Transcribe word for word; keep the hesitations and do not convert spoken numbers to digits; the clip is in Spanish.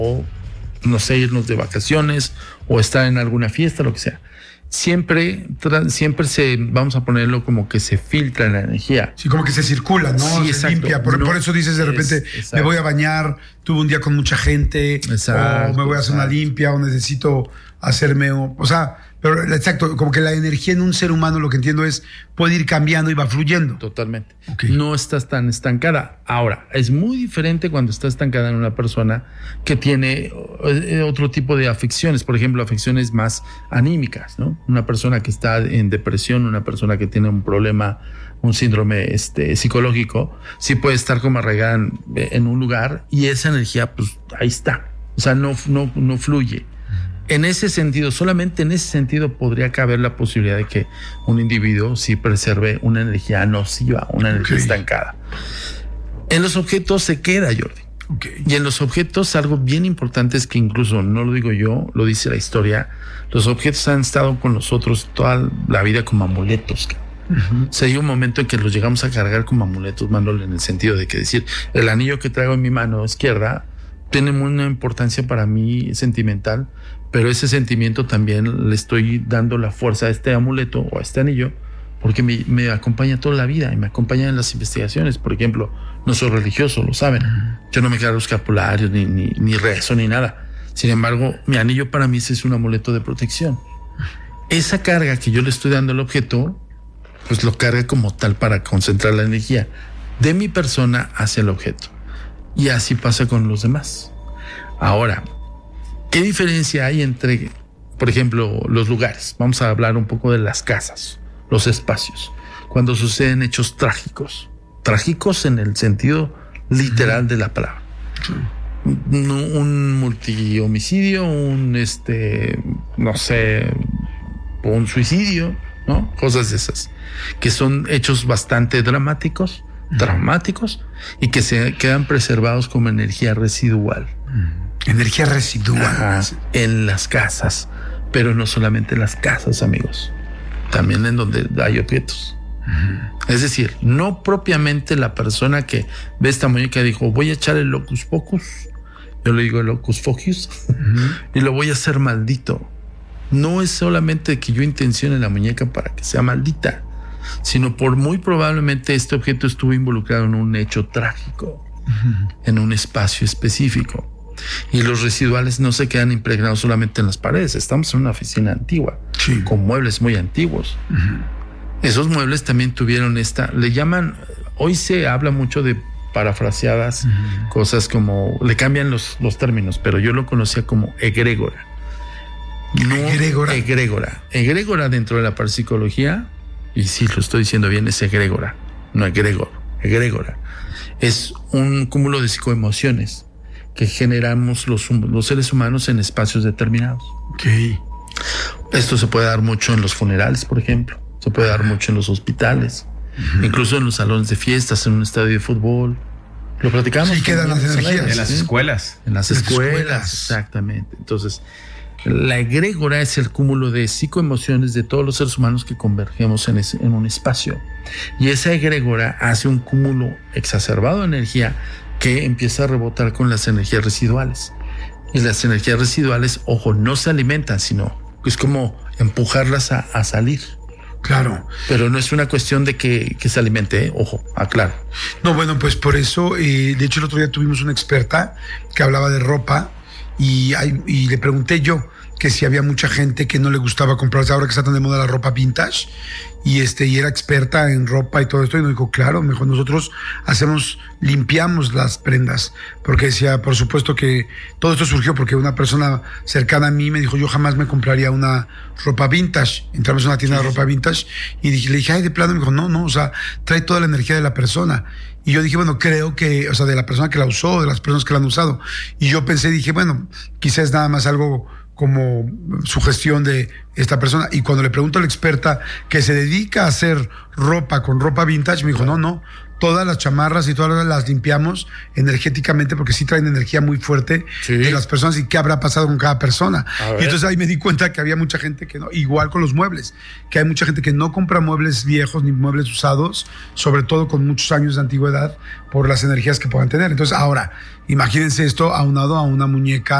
o no sé, irnos de vacaciones o estar en alguna fiesta, lo que sea. Siempre, tra- siempre se, vamos a ponerlo como que se filtra la energía. Sí, como que se circula, ¿no? Sí, se exacto. limpia. Por, No, por eso dices de repente, es, me voy a bañar, tuve un día con mucha gente, exacto, o me voy a hacer exacto. una limpia, o necesito hacerme, o, o sea, pero exacto, como que la energía en un ser humano, lo que entiendo es, puede ir cambiando y va fluyendo. Totalmente. Okay. No estás tan estancada. Ahora, es muy diferente cuando está estancada en una persona que tiene eh, otro tipo de afecciones, por ejemplo, afecciones más anímicas, ¿no? Una persona que está en depresión, una persona que tiene un problema, un síndrome este, psicológico, sí puede estar como arraigada en, en un lugar y esa energía, pues ahí está. O sea, no, no, no fluye. En ese sentido, solamente en ese sentido podría caber la posibilidad de que un individuo sí preserve una energía nociva, una energía Okay. estancada. En los objetos se queda, Jordi. Okay. Y en los objetos algo bien importante es que incluso, no lo digo yo, lo dice la historia, los objetos han estado con nosotros toda la vida como amuletos. Uh-huh. O sea, hay un momento en que los llegamos a cargar como amuletos, Manuel, en el sentido de que decir, el anillo que traigo en mi mano izquierda tiene una importancia para mí sentimental, pero ese sentimiento también le estoy dando la fuerza a este amuleto o a este anillo porque me, me acompaña toda la vida y me acompaña en las investigaciones. Por ejemplo, no soy religioso, lo saben. Yo no me cargo escapularios, ni, ni, ni rezo, ni nada. Sin embargo, mi anillo para mí es un amuleto de protección. Esa carga que yo le estoy dando al objeto, pues lo carga como tal para concentrar la energía de mi persona hacia el objeto. Y así pasa con los demás. Ahora, ¿qué diferencia hay entre, por ejemplo, los lugares? Vamos a hablar un poco de las casas, los espacios, cuando suceden hechos trágicos. Trágicos en el sentido literal de la palabra. Sí. Un, un multihomicidio, un, este, no sé, un suicidio, ¿no? Cosas de esas, que son hechos bastante dramáticos, dramáticos, y que se quedan preservados como energía residual. Energía residual. Ajá, en las casas, pero no solamente en las casas, amigos, también en donde hay objetos. Uh-huh. Es decir, no propiamente la persona que ve esta muñeca y dijo, voy a echar el locus pocus, yo le digo el locus focus, uh-huh. y lo voy a hacer maldito. No es solamente que yo intencione la muñeca para que sea maldita, sino por muy probablemente este objeto estuvo involucrado en un hecho trágico, uh-huh. en un espacio específico. Y los residuales no se quedan impregnados solamente en las paredes. Estamos en una oficina antigua, sí. con muebles muy antiguos. Uh-huh. Esos muebles también tuvieron esta, le llaman, hoy se habla mucho de parafraseadas, uh-huh. cosas como, le cambian los, los términos, pero yo lo conocía como egrégora. No egrégora. Egrégora. Egrégora dentro de la parapsicología, y sí lo estoy diciendo bien, es egrégora, no egregor, egrégora. Es un cúmulo de psicoemociones que generamos los, los seres humanos en espacios determinados. Okay. Esto se puede dar mucho en los funerales, por ejemplo. Se puede dar mucho en los hospitales, uh-huh. incluso en los salones de fiestas, en un estadio de fútbol. Lo platicamos. Sí, quedan las energías. En las ¿sí? escuelas. En las, en las escuelas, escuelas, exactamente. Entonces, la egrégora es el cúmulo de psicoemociones de todos los seres humanos que convergemos en, ese, en un espacio. Y esa egrégora hace un cúmulo exacerbado de energía que empieza a rebotar con las energías residuales. Y las energías residuales, ojo, no se alimentan, sino es como empujarlas a, a salir. Claro. Pero no es una cuestión de que, que se alimente, ¿eh? Ojo, aclaro. No, bueno, pues por eso, eh, de hecho el otro día tuvimos una experta que hablaba de ropa y, hay, y le pregunté yo que si había mucha gente que no le gustaba comprarse ahora que está tan de moda la ropa vintage y este y era experta en ropa y todo esto y nos dijo, claro, mejor nosotros hacemos, limpiamos las prendas, porque decía, por supuesto que todo esto surgió porque una persona cercana a mí me dijo, yo jamás me compraría una ropa vintage. Entramos a una tienda sí. de ropa vintage y dije, le dije, ay, de plano, me dijo, no, no, o sea, trae toda la energía de la persona. Y yo dije, bueno, creo que, o sea, de la persona que la usó, de las personas que la han usado. Y yo pensé, dije, bueno, quizás nada más algo como sugestión de esta persona. Y cuando le pregunto a la experta que se dedica a hacer ropa con ropa vintage, me dijo, no, no, todas las chamarras y todas las limpiamos energéticamente porque sí traen energía muy fuerte sí. de las personas y qué habrá pasado con cada persona. Y entonces ahí me di cuenta que había mucha gente que no, igual con los muebles, que hay mucha gente que no compra muebles viejos ni muebles usados, sobre todo con muchos años de antigüedad, por las energías que puedan tener. Entonces ahora, imagínense esto aunado a una muñeca